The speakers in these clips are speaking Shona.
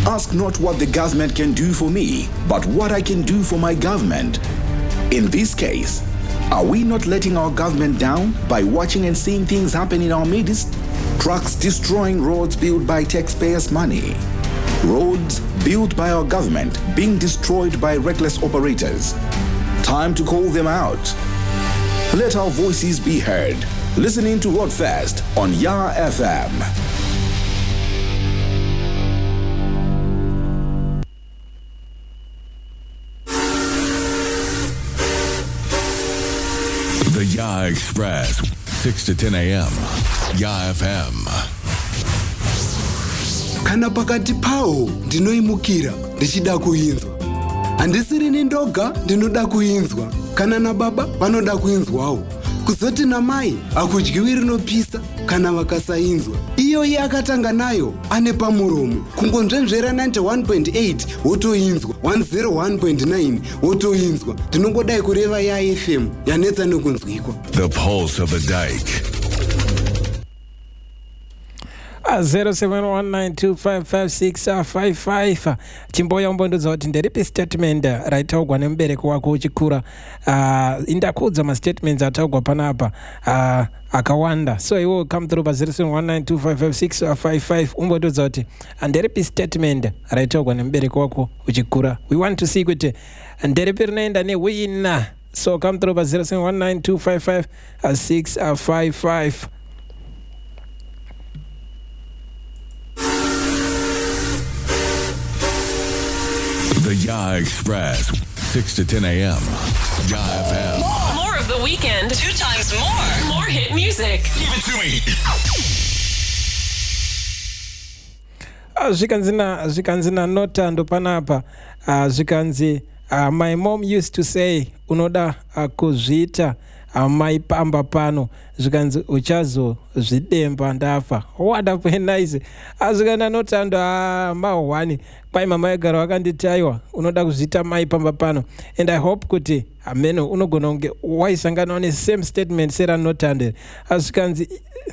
Ask not what the government can do for me, but what I can do for my government. In this case, are we not letting our government down by watching and seeing things happen in our midst? Trucks destroying roads built by taxpayers' money. Roads built by our government being destroyed by reckless operators. Time to call them out. Let our voices be heard. Listening to Roadfest on Yara FM. The Ya Express, 6 to 10 a.m. Ya FM. Kana pakati pao ndinoimukira ndichida kuinzwa. Handisiri nindoga ndinoda kuinzwa. Kana na baba vanoda kuinzwawo. Kuzoti namai akudyiwi rinopisa kana vakasainzwa. Iyo yakatanga nayo ane pamuromo. Kungonzvenzvera 91.8 wotoinzwa, 101.9 wotoinzwa. Ndinongodai kureva ya FM yanetsa nekunzwikwa. The Pulse of the Dyke. 0719255655 chimboya umbondudza kuti nderipi statement raitaugwa nemubereki wako uchikura. Indakudza mastatements ataugwa panapa akawanda, so iwo come through pa 0719255655 umbondudza kuti nderipi statement raitaugwa nemubereki wako uchikura. We want to see kuti nderipi rinoenda newina, so come through pa 0719255655. The Ya Express, 6 to 10 a.m. Ya FM. More of the weekend. 2 times more. More hit music. Give it to me. Zvikanzina notando panapa. Zvikanzi my mom used to say unoda kuzviita maipamba pano, zvikanzi uchazo zvidemba ndafa. Wonderful, nice. Azvikana notando mahwani kwai mama egara wakanditaiwa unoda kuzviita maipamba pano, and I hope kuti ameno unogona kunge waisangana ne same statement sera notande. Azvikanzi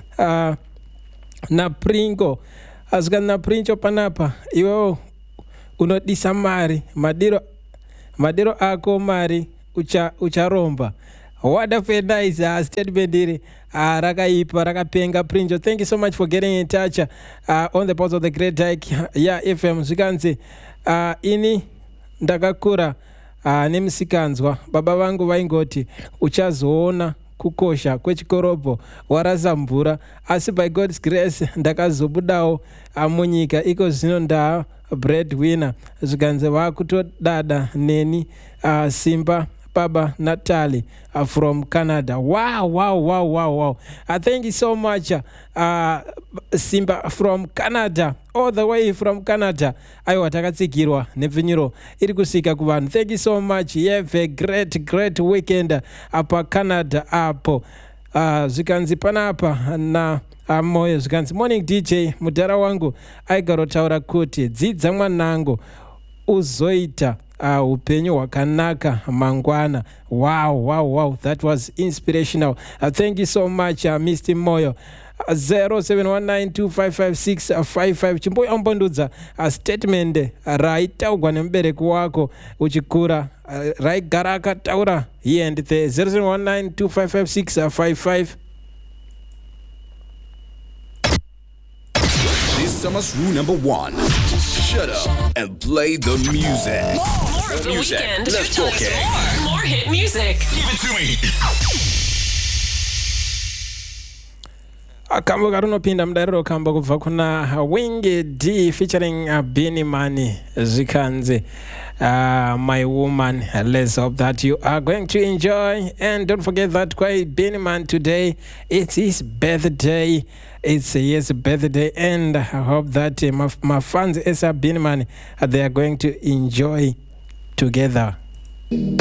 napringo, azvikana napringo panapa iwewo unodisa mari, madiro ako mari ucharomba. Wonderful, nice statement iri rakaipa rakapenga Prinjo. Thank you so much for getting in touch on the Pulse of the Great Dyke Ya FM. Zvikanzi ini ndakakura nemusikanzwa baba vangu vaingoti uchazoona kukosha kwechikoropo warasa mvura, asi by God's grace ndakazobudawo munyika, iko zvino ndaa breadwinner. Zvikanzi vakutodada neni Simba Baba Natali from Canada. Wow. Thank you so much, Simba from Canada, all the way from Canada. Aiwa takatsikirwa nepfinyiro iri kusika kuvanhu. Thank you so much. Have a great weekend apa Canada apo. Zvikanzi panapa na moyo zvikanzi morning DJ mudhara wangu aigarotaura kuti dzidza mwanangu uzoita upenyu hwakanaka mangwana. Wow, that was inspirational. Thank you so much, Mr. Moyo. 0719255655 chimboya umbondudza statement raitaugwa nemubereki wako uchikura, raigara akataura here and there. 0719255655. This summer's rule number 1. Shut up and play the music. More of the music. weekend. Let's 2 talk times it. more hit music. Give it to me. Kambo karunopinda mudariro kambo kubva kuna Wingy D featuring Bini Money. Zvikanzi my woman. Let's hope that you are going to enjoy, and don't forget that quite Bini Man today, it's his birthday. It's his birthday, and I hope that my fans Esa Bini Man they are going to enjoy together.